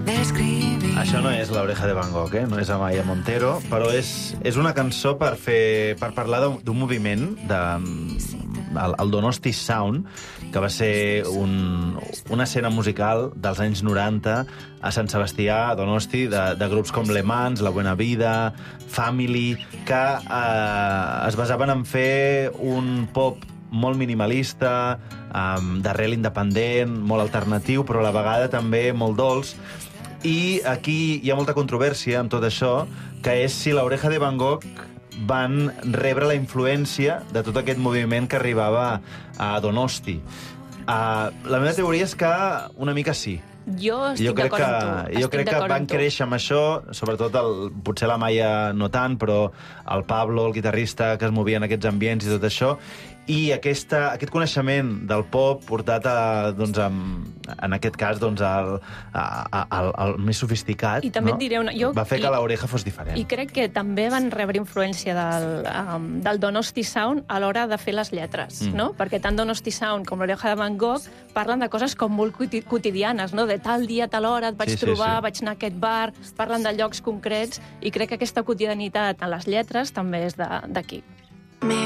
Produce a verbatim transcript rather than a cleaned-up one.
describir. Això no és l'Oreja de Van Gogh, eh? No és Amaya Montero, però és, és una cançó per, fer, per parlar d'un moviment, de, el, el Donosti Sound, que va ser un, una escena musical dels anys noranta a Sant Sebastià, a Donosti, de, de grups com Le Mans, La Buena Vida, Family, que eh, es basaven en fer un pop molt minimalista, um, d'arrel independent, molt alternatiu, però a la vegada també molt dolç. I aquí hi ha molta controvèrsia amb tot això, que és si l'Oreja de Van Gogh van rebre la influència de tot aquest moviment que arribava a Donosti. Uh, la meva teoria és que una mica sí. Jo estic jo crec d'acord que, amb tu. jo Estic crec que d'acord van amb tu. créixer amb això, sobretot el, potser la Maia no tant, però el Pablo, el guitarrista, que es movia en aquests ambients i tot això, i aquesta, aquest coneixement del pop portat a, doncs, a, en aquest cas, doncs, al, a, a, al, al més sofisticat, I també no? et diré una... Jo, va fer que i, l'Oreja fos diferent. I crec que també van rebre influència del, um, del Donosti Sound a l'hora de fer les lletres, Mm. no? Perquè tant Donosti Sound com l'Oreja de Van Gogh parlen de coses com molt quoti- quotidianes, no? De tal dia, tal hora, et vaig Sí, sí, trobar, sí. vaig anar a aquest bar, parlen de llocs concrets, i crec que aquesta quotidianitat en les lletres també és de- d'aquí.